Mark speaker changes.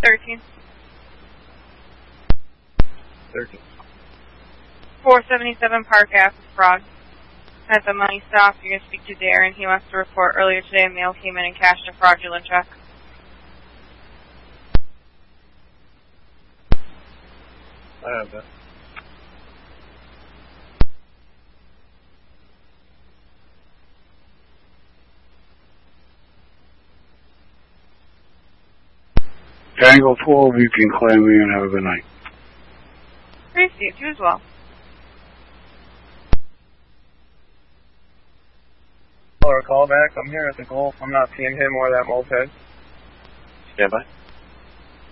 Speaker 1: 13.
Speaker 2: 13.
Speaker 1: 477 Park Ave, fraud. Has the money stopped. You're going to speak to Darren. He wants to report earlier today a mail came in and cashed a fraudulent check.
Speaker 2: I have that.
Speaker 3: Tango 12, you can claim me and have a good night.
Speaker 1: Appreciate you as well.
Speaker 2: Or a call back. I'm here at the Gulf. I'm not seeing him or that moped.
Speaker 4: Stand by.